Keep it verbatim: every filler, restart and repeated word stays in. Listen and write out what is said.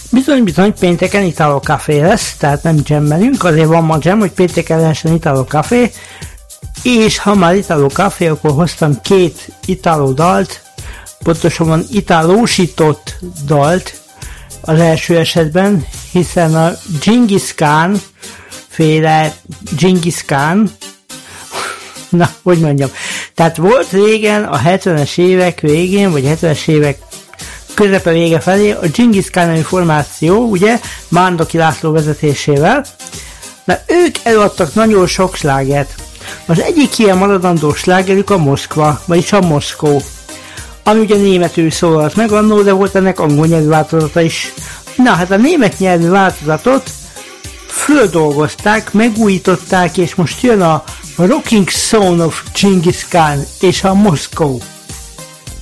Bizony, bizony, pénteken Italo Café lesz, tehát nem jammelünk, azért van ma jam, hogy pénteken lehessen Italo Café, és ha már Italo Café, akkor hoztam két Italo dalt, pontosabban italósított dalt az első esetben, hiszen a Genghis Khan féle Genghis Khan, na, hogy mondjam, tehát volt régen a hetvenes évek végén, vagy hetvenes évek közepe vége felé a Genghis Khan formáció, ugye, Mándoki László vezetésével, mert ők előadtak nagyon sok slágert. Az egyik ilyen maradandó slágerük a Moszkva, vagyis a Moszkó, ami ugye németül szólalt meg annó, de volt ennek angol nyelvű változata is. Na hát a német nyelvű változatot földolgozták, megújították, és most jön a Rocking Song of Genghis Khan és a Moszkó.